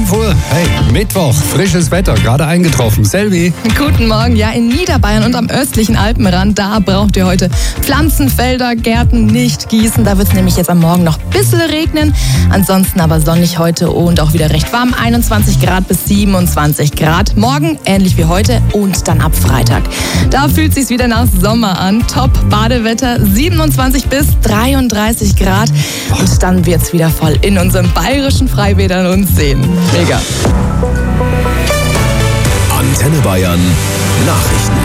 5 Uhr. Hey, Mittwoch, frisches Wetter, gerade eingetroffen. Selvi. Guten Morgen. Ja, in Niederbayern und am östlichen Alpenrand, da braucht ihr heute Pflanzenfelder, Gärten nicht gießen. Da wird es nämlich jetzt am Morgen noch ein bisschen regnen. Ansonsten aber sonnig heute und auch wieder recht warm. 21 Grad bis 27 Grad. Morgen ähnlich wie heute und dann ab Freitag. Da fühlt es sich wieder nach Sommer an. Top Badewetter, 27 bis 33 Grad. Und dann wird es wieder voll in unseren bayerischen Freibädern und Seen. Mega. Antenne Bayern Nachrichten.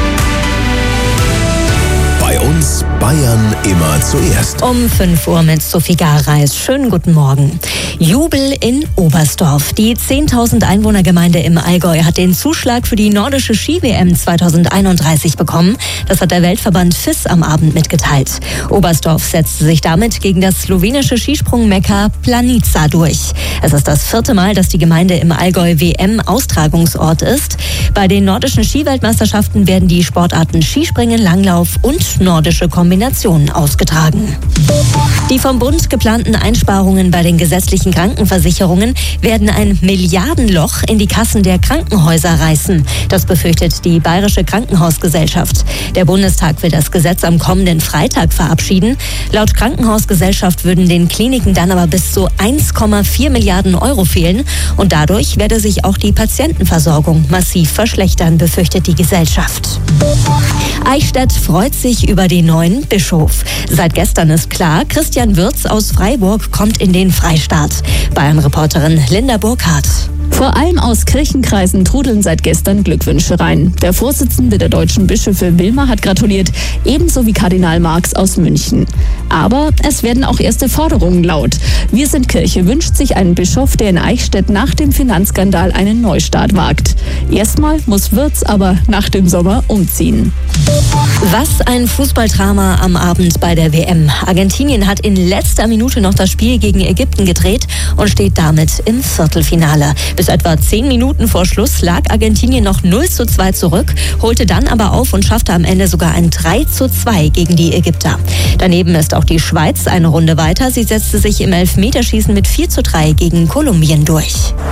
Bei uns Bayern immer zuerst. Um 5 Uhr mit Sophie Gareis. Schönen guten Morgen. Jubel in Oberstdorf. Die 10.000 Einwohnergemeinde im Allgäu hat den Zuschlag für die nordische Ski-WM 2031 bekommen. Das hat der Weltverband FIS am Abend mitgeteilt. Oberstdorf setzte sich damit gegen das slowenische Skisprung-Mekka Planica durch. Es ist das 4. Mal, dass die Gemeinde im Allgäu WM-Austragungsort ist. Bei den nordischen Skiweltmeisterschaften werden die Sportarten Skispringen, Langlauf und nordische Kombinationen ausgetragen. Die vom Bund geplanten Einsparungen bei den gesetzlichen Krankenversicherungen werden ein Milliardenloch in die Kassen der Krankenhäuser reißen. Das befürchtet die Bayerische Krankenhausgesellschaft. Der Bundestag will das Gesetz am kommenden Freitag verabschieden. Laut Krankenhausgesellschaft würden den Kliniken dann aber bis zu 1,4 Milliarden Euro fehlen. Und dadurch werde sich auch die Patientenversorgung massiv verschlechtern, befürchtet die Gesellschaft. Eichstätt freut sich über den neuen Bischof. Seit gestern ist klar, Christian Wirz aus Freiburg kommt in den Freistaat. Bayern-Reporterin Linda Burkhardt. Vor allem aus Kirchenkreisen trudeln seit gestern Glückwünsche rein. Der Vorsitzende der deutschen Bischöfe Wilmer hat gratuliert, ebenso wie Kardinal Marx aus München. Aber es werden auch erste Forderungen laut. Wir sind Kirche wünscht sich einen Bischof, der in Eichstätt nach dem Finanzskandal einen Neustart wagt. Erstmal muss Wirz aber nach dem Sommer umziehen. Was ein Fußballdrama am Abend bei der WM. Argentinien hat in letzter Minute noch das Spiel gegen Ägypten gedreht und steht damit im Viertelfinale. Bis etwa 10 Minuten vor Schluss lag Argentinien noch 0:2 zurück, holte dann aber auf und schaffte am Ende sogar ein 3:2 gegen die Ägypter. Daneben ist auch die Schweiz eine Runde weiter. Sie setzte sich im Elfmeterschießen mit 4:3 gegen Kolumbien durch.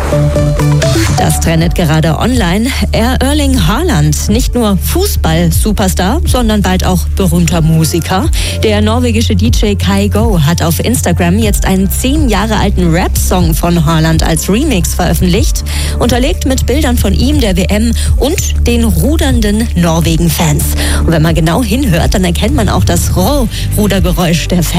Das trendet gerade online. Erling Haaland, nicht nur Fußball-Superstar, sondern bald auch berühmter Musiker. Der norwegische DJ Kygo hat auf Instagram jetzt einen 10 Jahre alten Rap-Song von Haaland als Remix veröffentlicht, unterlegt mit Bildern von ihm, der WM und den rudernden Norwegen-Fans. Und wenn man genau hinhört, dann erkennt man auch das Rudergeräusch der Fans.